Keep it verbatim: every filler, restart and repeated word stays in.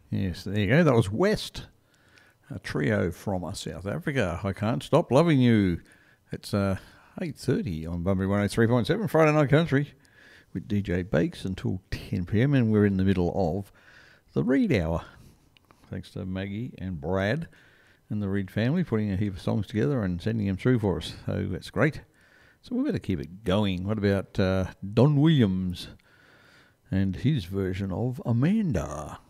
Yes, there you go. That was West, a trio from uh, South Africa. I Can't Stop Loving You. It's uh, eight thirty on Bunbury one oh three point seven, Friday Night Country, with D J Bakes until ten p m, and we're in the middle of the Reed Hour. Thanks to Maggie and Brad and the Reed family putting a heap of songs together and sending them through for us. So that's great. So we better keep it going. What about uh, Don Williams and his version of Amanda?